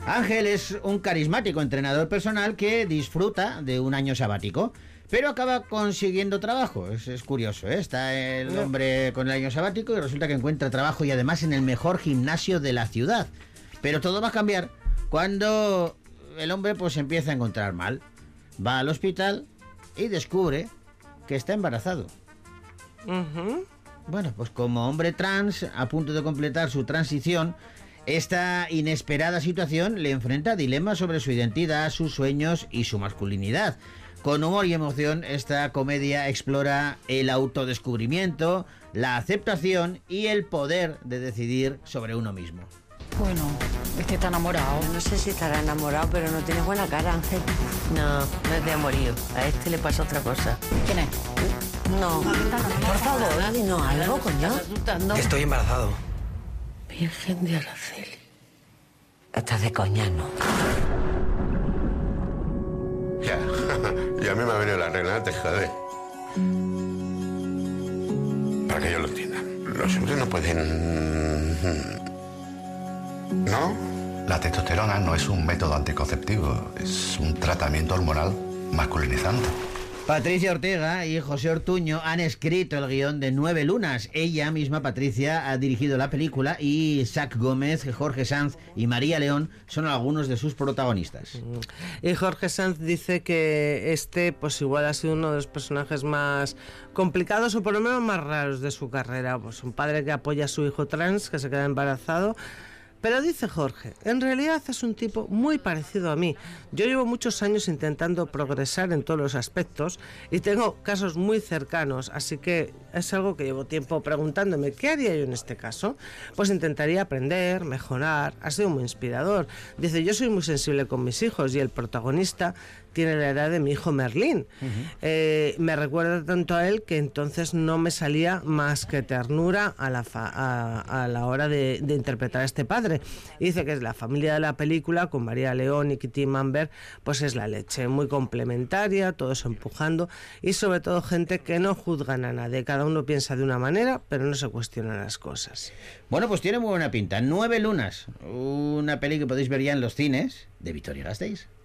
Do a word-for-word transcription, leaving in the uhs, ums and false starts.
Ángel es un carismático entrenador personal que disfruta de un año sabático, pero acaba consiguiendo trabajo. Es, es curioso, ¿eh? Está el hombre con el año sabático y resulta que encuentra trabajo y además en el mejor gimnasio de la ciudad. Pero todo va a cambiar cuando el hombre pues empieza a encontrar mal. Va al hospital y descubre que está embarazado. Uh-huh. Bueno, pues como hombre trans, a punto de completar su transición, esta inesperada situación le enfrenta a dilemas sobre su identidad, sus sueños y su masculinidad. Con humor y emoción, esta comedia explora el autodescubrimiento, la aceptación y el poder de decidir sobre uno mismo. Bueno, este está enamorado. No sé si estará enamorado, pero no tiene buena cara, Ángel. No, no es de amorío. A este le pasa otra cosa. ¿Quién es? No. Por favor, dinos algo, coño. Estoy embarazado. Virgen de Araceli. Estás de coña, ¿no? Ya, y a mí me ha venido la regla, te jode. Para que yo lo entienda. Los hombres no pueden... ¿No? La testosterona no es un método anticonceptivo, es un tratamiento hormonal masculinizante. Patricia Ortega y José Ortuño han escrito el guión de Nueve Lunas. Ella misma, Patricia, ha dirigido la película y Sac Gómez, Jorge Sanz y María León son algunos de sus protagonistas. Y Jorge Sanz dice que este, pues igual ha sido uno de los personajes más complicados o por lo menos más raros de su carrera. Pues un padre que apoya a su hijo trans, que se queda embarazado. Pero dice Jorge, en realidad es un tipo muy parecido a mí. Yo llevo muchos años intentando progresar en todos los aspectos y tengo casos muy cercanos, así que es algo que llevo tiempo preguntándome, ¿qué haría yo en este caso? Pues intentaría aprender, mejorar, ha sido muy inspirador. Dice, yo soy muy sensible con mis hijos y el protagonista tiene la edad de mi hijo Merlín. Uh-huh. Eh, me recuerda tanto a él que entonces no me salía más que ternura a la, fa- a, a la hora de, de interpretar a este padre. Y dice que es la familia de la película, con María León y Kitty Manber, pues es la leche, muy complementaria, todos empujando y sobre todo gente que no juzgan a nadie. Cada uno piensa de una manera, pero no se cuestionan las cosas. Bueno, pues tiene muy buena pinta. Nueve Lunas, una peli que podéis ver ya en los cines de Vitoria-Gasteiz.